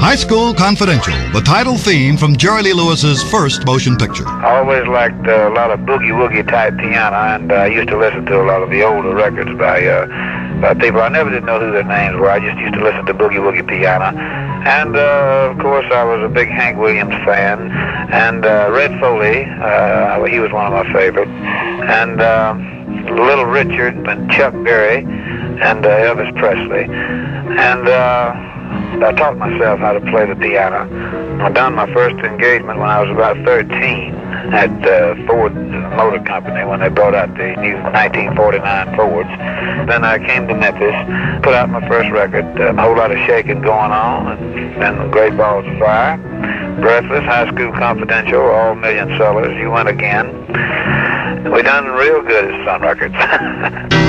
High School Confidential, the title theme from Jerry Lee Lewis's first motion picture. I always liked a lot of boogie-woogie type piano, and I used to listen to a lot of the older records by people. I never did know who their names were. I just used to listen to boogie-woogie piano. And, of course, I was a big Hank Williams fan. And Red Foley, he was one of my favorites. And Little Richard and Chuck Berry and Elvis Presley. And I taught myself how to play the piano. I done my first engagement when I was about 13 at Ford Motor Company when they brought out the new 1949 Fords. Then I came to Memphis, put out my first record, a whole lot of shaking going on, and then Great Balls of Fire, Breathless, High School Confidential, all million sellers, You Win Again. We done real good at Sun Records.